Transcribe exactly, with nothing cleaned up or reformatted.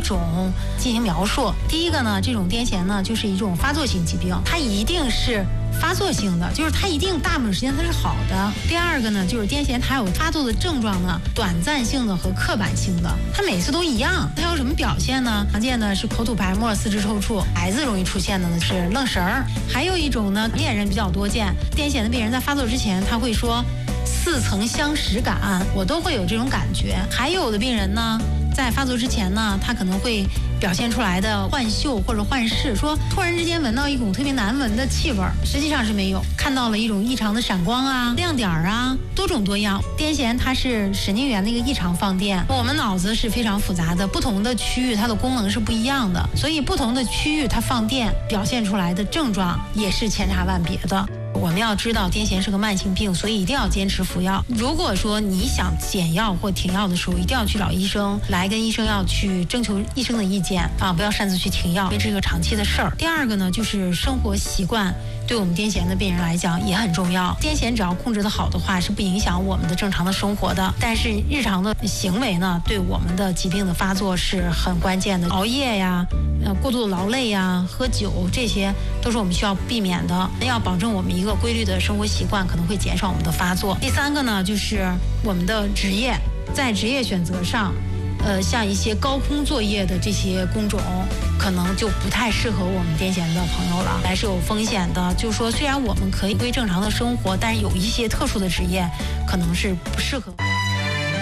种进行描述。第一个呢，这种癫痫呢就是一种发作性疾病，它一定是发作性的，就是它一定大部分时间它是好的。第二个呢，就是癫痫它有发作的症状呢，短暂性的和刻板性的，它每次都一样。它有什么表现呢？常见的是口吐白沫、四肢抽搐，孩子容易出现的呢是愣神儿。还有一种呢，恋人比较多见，癫痫的病人在发作之前他会说似曾相识感，我都会有这种感觉。还有的病人呢，在发作之前呢，他可能会表现出来的幻嗅或者幻视，说突然之间闻到一股特别难闻的气味，实际上是没有，看到了一种异常的闪光啊、亮点啊，多种多样。癫痫它是神经元的一个异常放电，我们脑子是非常复杂的，不同的区域它的功能是不一样的，所以不同的区域它放电表现出来的症状也是千差万别的。我们要知道癫痫是个慢性病，所以一定要坚持服药。如果说你想减药或停药的时候，一定要去找医生，来跟医生要去征求医生的意见啊，不要擅自去停药，因为这是个长期的事儿。第二个呢，就是生活习惯对我们癫痫的病人来讲也很重要。癫痫只要控制得好的话，是不影响我们的正常的生活的。但是日常的行为呢，对我们的疾病的发作是很关键的。熬夜呀，呃，过度的劳累呀，喝酒，这些都是我们需要避免的。要保证我们一个规律的生活习惯，可能会减少我们的发作。第三个呢，就是我们的职业，在职业选择上，呃，像一些高空作业的这些工种，可能就不太适合我们癫痫的朋友了，还是有风险的。就是说，虽然我们可以归正常的生活，但是有一些特殊的职业可能是不适合。